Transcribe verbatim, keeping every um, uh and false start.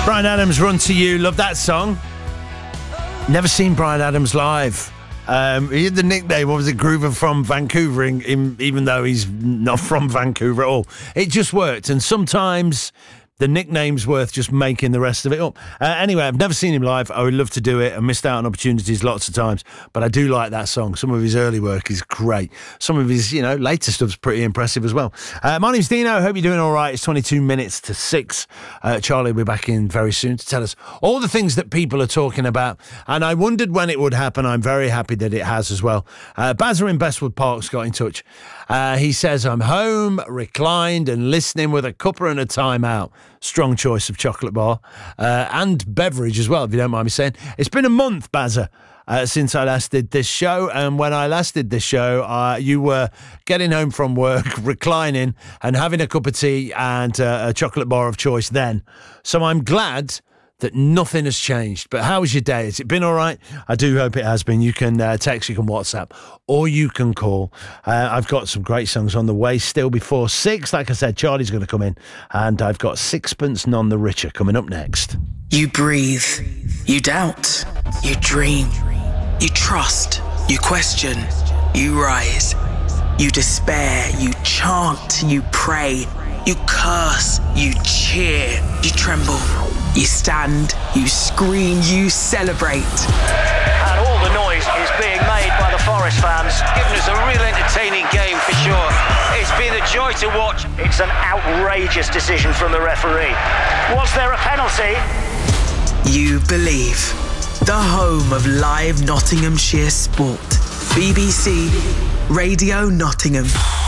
Bryan Adams, Run to You. Love that song. Never seen Bryan Adams live. Um, he had the nickname, what was it, Groover from Vancouver, in, in, even though he's not from Vancouver at all. It just worked. And sometimes the nickname's worth just making the rest of it up. Uh, anyway, I've never seen him live. I would love to do it. I missed out on opportunities lots of times, but I do like that song. Some of his early work is great. Some of his, you know, later stuff's pretty impressive as well. Uh, my name's Dino. I hope you're doing all right. It's twenty-two minutes to six. Uh, Charlie will be back in very soon to tell us all the things that people are talking about. And I wondered when it would happen. I'm very happy that it has as well. Uh, Bazza in Bestwood Park's got in touch. Uh, he says, I'm home, reclined and listening with a cuppa and a time out. Strong choice of chocolate bar uh, and beverage as well, if you don't mind me saying. It's been a month, Bazza, uh, since I last did this show. And when I last did this show, uh, you were getting home from work, reclining and having a cup of tea and uh, a chocolate bar of choice then. So I'm glad that nothing has changed. But how was your day? Has it been all right? I do hope it has been. You can uh, text, you can WhatsApp, or you can call. Uh, I've got some great songs on the way still before six. Like I said, Charlie's going to come in, and I've got Sixpence None the Richer coming up next. You breathe, you doubt, you dream, you trust, you question, you rise, you despair, you chant, you pray, you curse, you cheer, you tremble. You stand, you scream, you celebrate. And all the noise is being made by the Forest fans, giving us a real entertaining game for sure. It's been a joy to watch. It's an outrageous decision from the referee. Was there a penalty? You believe. The home of live Nottinghamshire sport. B B C Radio Nottingham.